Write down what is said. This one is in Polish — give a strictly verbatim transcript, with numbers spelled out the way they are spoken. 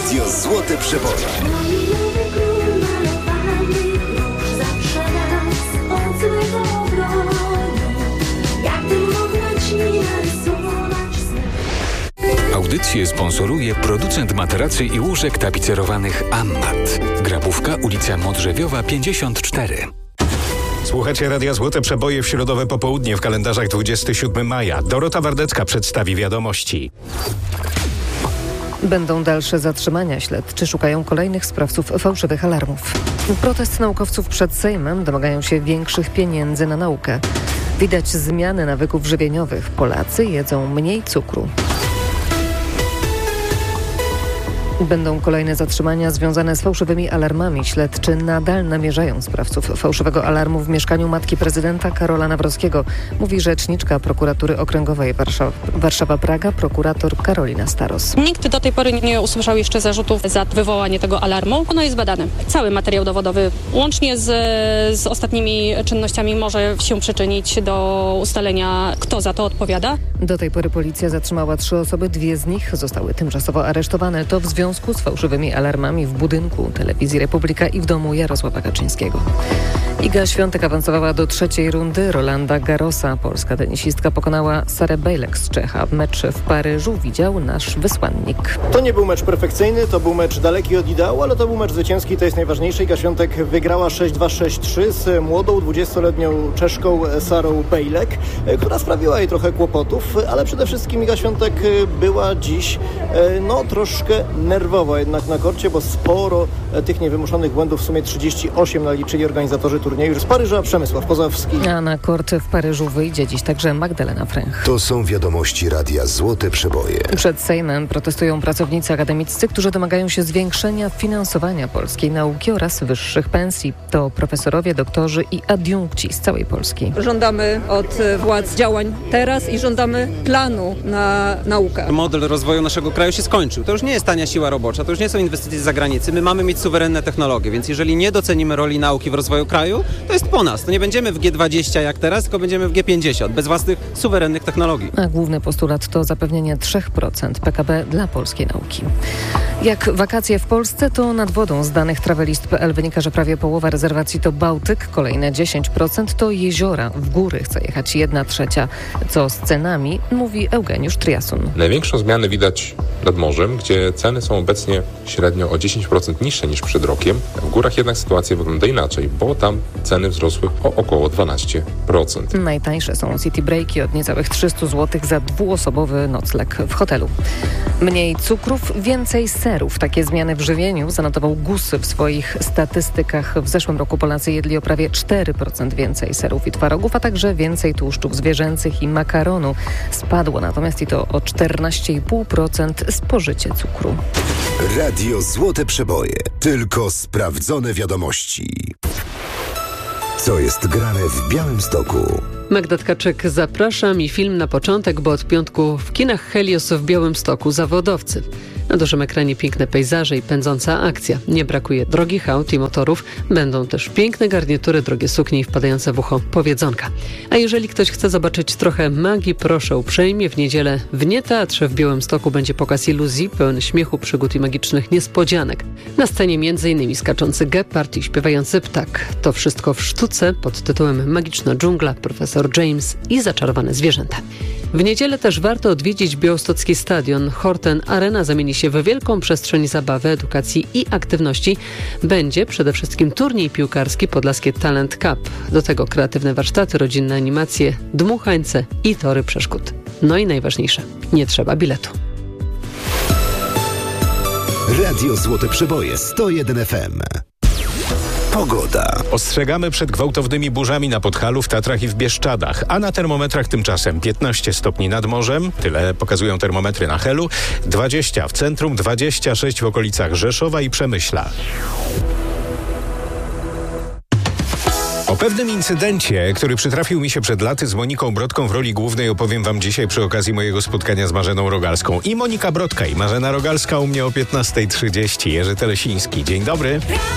Radio Złote Przeboje. Audycję sponsoruje producent materacy i łóżek tapicerowanych Ammat. Grabówka, ulica Modrzewiowa pięćdziesiąt cztery. Słuchacie Radia Złote Przeboje w środowe popołudnie w kalendarzach dwudziestego siódmego maja. Dorota Wardecka przedstawi wiadomości. Będą dalsze zatrzymania. Śledczy szukają kolejnych sprawców fałszywych alarmów. Protest naukowców przed Sejmem. Domagają się większych pieniędzy na naukę. Widać zmiany nawyków żywieniowych. Polacy jedzą mniej cukru. Będą kolejne zatrzymania związane z fałszywymi alarmami. Śledczy nadal namierzają sprawców fałszywego alarmu w mieszkaniu matki prezydenta Karola Nawrockiego, mówi rzeczniczka prokuratury okręgowej Warszawa, Warszawa-Praga, prokurator Karolina Staros. Nikt do tej pory nie usłyszał jeszcze zarzutów za wywołanie tego alarmu. Ono jest badane. Cały materiał dowodowy, łącznie z, z ostatnimi czynnościami, może się przyczynić do ustalenia, kto za to odpowiada. Do tej pory policja zatrzymała trzy osoby. Dwie z nich zostały tymczasowo aresztowane. To w związku z fałszywymi alarmami w budynku Telewizji Republika i w domu Jarosława Kaczyńskiego. Iga Świątek awansowała do trzeciej rundy. Rolanda Garrosa, polska tenisistka, pokonała Sarę Bejlek z Czecha. Mecz w Paryżu widział nasz wysłannik. To nie był mecz perfekcyjny, to był mecz daleki od ideału, ale to był mecz zwycięski, to jest najważniejsze. Iga Świątek wygrała sześć dwa sześć trzy z młodą dwudziestoletnią Czeszką Sarą Bejlek, która sprawiła jej trochę kłopotów, ale przede wszystkim Iga Świątek była dziś no troszkę nerwowa jednak na korcie, bo sporo tych niewymuszonych błędów, w sumie trzydzieści osiem naliczyli organizatorzy turnieju. Z Paryża Przemysław Pozowski. A na kort w Paryżu wyjdzie dziś także Magdalena Fręch. To są wiadomości Radia Złote Przeboje. Przed Sejmem protestują pracownicy akademiccy, którzy domagają się zwiększenia finansowania polskiej nauki oraz wyższych pensji. To profesorowie, doktorzy i adiunkci z całej Polski. Żądamy od władz działań teraz i żądamy planu na naukę. Model rozwoju naszego kraju się skończył. To już nie jest tania siła robocza, to już nie są inwestycje z zagranicy. My mamy mieć suwerenne technologie, więc jeżeli nie docenimy roli nauki w rozwoju kraju, to jest po nas. To nie będziemy w G dwadzieścia jak teraz, tylko będziemy w G pięćdziesiąt, bez własnych suwerennych technologii. A główny postulat to zapewnienie trzy procent P K B dla polskiej nauki. Jak wakacje w Polsce, to nad wodą. Z danych travelist kropka p l wynika, że prawie połowa rezerwacji to Bałtyk, kolejne dziesięć procent to jeziora. W góry chce jechać jedna trzecia. Co z cenami, mówi Eugeniusz Triasun. Największą zmianę widać nad morzem, gdzie ceny są obecnie średnio o dziesięć procent niższe niż przed rokiem. W górach jednak sytuacja wygląda inaczej, bo tam ceny wzrosły o około dwanaście procent. Najtańsze są city breaki od niecałych trzysta złotych za dwuosobowy nocleg w hotelu. Mniej cukrów, więcej serów. Takie zmiany w żywieniu zanotował G U S w swoich statystykach. W zeszłym roku Polacy jedli o prawie cztery procent więcej serów i twarogów, a także więcej tłuszczów zwierzęcych i makaronu. Spadło natomiast i to o czternaście i pół procent spożycie cukru. Radio Złote Przeboje. Tylko sprawdzone wiadomości. Co jest grane w Białymstoku? Magda Tkaczyk, zapraszam i film na początek, bo od piątku w kinach Helios w Białymstoku zawodowcy. Na dużym ekranie piękne pejzaże i pędząca akcja. Nie brakuje drogich aut i motorów. Będą też piękne garnitury, drogie suknie i wpadające w ucho powiedzonka. A jeżeli ktoś chce zobaczyć trochę magii, proszę uprzejmie. W niedzielę w Nieteatrze w Białymstoku będzie pokaz iluzji, pełen śmiechu, przygód i magicznych niespodzianek. Na scenie między innymi skaczący gepard i śpiewający ptak. To wszystko w sztuce pod tytułem Magiczna dżungla, profesor James i zaczarowane zwierzęta. W niedzielę też warto odwiedzić białostocki stadion. Horten Arena zamieni się w wielką przestrzeń zabawy, edukacji i aktywności. Będzie przede wszystkim turniej piłkarski Podlaskie Talent Cup. Do tego kreatywne warsztaty, rodzinne animacje, dmuchańce i tory przeszkód. No i najważniejsze, nie trzeba biletu. Radio Złote Przeboje sto jeden F M. Pogoda. Ostrzegamy przed gwałtownymi burzami na Podhalu, w Tatrach i w Bieszczadach, a na termometrach tymczasem piętnaście stopni nad morzem, tyle pokazują termometry na Helu, dwadzieścia w centrum, dwadzieścia sześć w okolicach Rzeszowa i Przemyśla. O pewnym incydencie, który przytrafił mi się przed laty z Moniką Brodką w roli głównej, opowiem wam dzisiaj przy okazji mojego spotkania z Marzeną Rogalską. I Monika Brodka, i Marzena Rogalska u mnie o piętnasta trzydzieści. Jerzy Telesiński. Dzień dobry.